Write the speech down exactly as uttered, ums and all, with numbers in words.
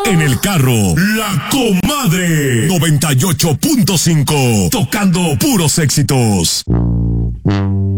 En el carro, La Comadre. noventa y ocho punto cinco. Tocando puros éxitos.